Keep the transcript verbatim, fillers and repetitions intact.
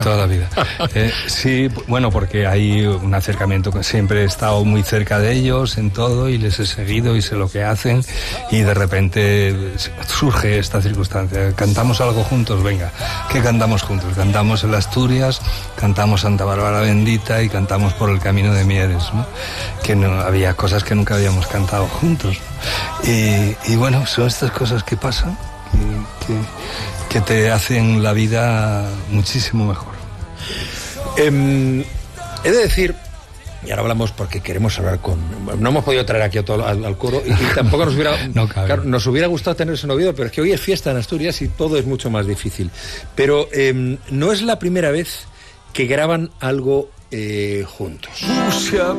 Toda la vida. Eh, sí, bueno, porque hay un acercamiento, que siempre he estado muy cerca de ellos en todo y les he seguido y sé lo que hacen, y de repente surge esta circunstancia. Cantamos algo juntos, venga, ¿qué cantamos juntos? Cantamos el Asturias, cantamos Santa Bárbara Bendita y cantamos Por el Camino de Mieres, ¿no? Que no, había cosas que nunca habíamos cantado juntos. Y, y bueno, son estas cosas que pasan, que, que, que te hacen la vida muchísimo mejor. Eh, he de decir, y ahora hablamos porque queremos hablar con... No hemos podido traer aquí a todo, al, al coro, y, y tampoco nos hubiera, no claro, nos hubiera gustado tenerse en Oviedo, pero es que hoy es fiesta en Asturias y todo es mucho más difícil. Pero eh, no es la primera vez que graban algo eh, juntos. Rusia